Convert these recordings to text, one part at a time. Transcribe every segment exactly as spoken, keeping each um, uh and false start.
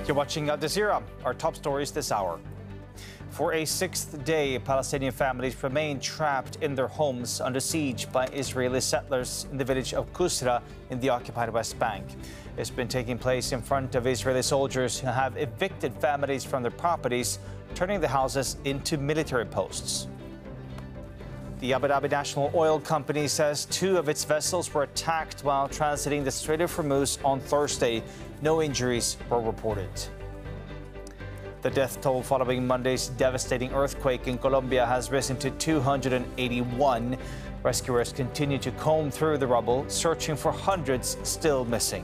You're watching Al Jazeera. Our top stories this hour. For a sixth day, Palestinian families remain trapped in their homes under siege by Israeli settlers in the village of Kusra in the occupied West Bank. It's been taking place in front of Israeli soldiers who have evicted families from their properties, turning the houses into military posts. The Abu Dhabi National Oil Company says two of its vessels were attacked while transiting the Strait of Hormuz on Thursday. No injuries were reported. The death toll following Monday's devastating earthquake in Colombia has risen to two hundred eighty-one. Rescuers continue to comb through the rubble, searching for hundreds still missing.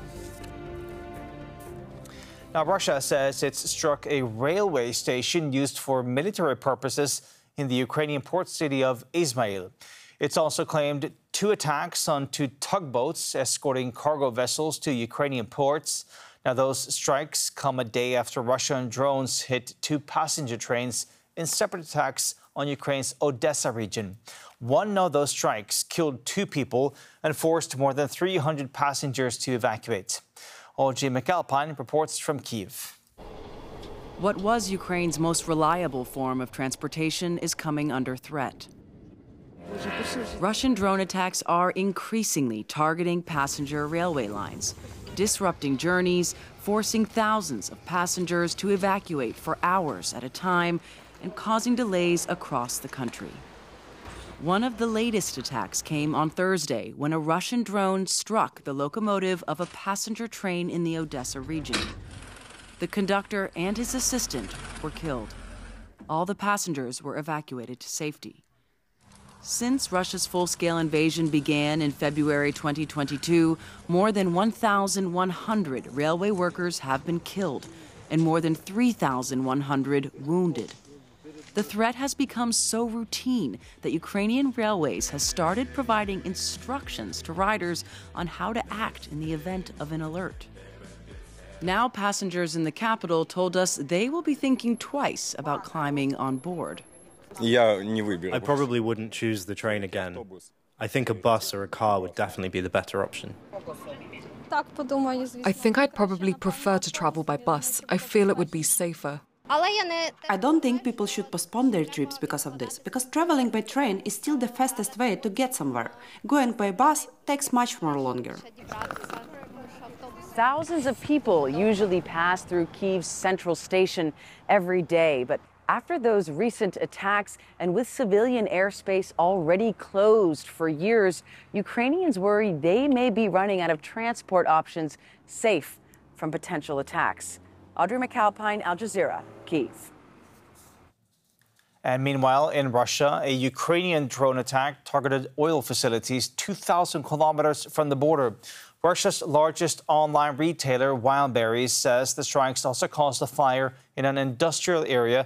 Now, Russia says it's struck a railway station used for military purposes in the Ukrainian port city of Izmail. It's also claimed two attacks on two tugboats escorting cargo vessels to Ukrainian ports. Now, those strikes come a day after Russian drones hit two passenger trains in separate attacks on Ukraine's Odessa region. One of those strikes killed two people and forced more than three hundred passengers to evacuate. Audrey McAlpine reports from Kyiv. What was Ukraine's most reliable form of transportation is coming under threat. Russian drone attacks are increasingly targeting passenger railway lines, disrupting journeys, forcing thousands of passengers to evacuate for hours at a time, and causing delays across the country. One of the latest attacks came on Thursday when a Russian drone struck the locomotive of a passenger train in the Odessa region. The conductor and his assistant were killed. All the passengers were evacuated to safety. Since Russia's full-scale invasion began in February twenty twenty-two, more than one thousand one hundred railway workers have been killed and more than three thousand one hundred wounded. The threat has become so routine that Ukrainian Railways has started providing instructions to riders on how to act in the event of an alert. Now, passengers in the capital told us they will be thinking twice about climbing on board. I probably wouldn't choose the train again. I think a bus or a car would definitely be the better option. I think I'd probably prefer to travel by bus. I feel it would be safer. I don't think people should postpone their trips because of this, because traveling by train is still the fastest way to get somewhere. Going by bus takes much more longer. Thousands of people usually pass through Kyiv's central station every day, but after those recent attacks and with civilian airspace already closed for years, Ukrainians worry they may be running out of transport options safe from potential attacks. Audrey McAlpine, Al Jazeera, Kyiv. And meanwhile, in Russia, a Ukrainian drone attack targeted oil facilities two thousand kilometers from the border. Russia's largest online retailer, Wildberries, says the strikes also caused a fire in an industrial area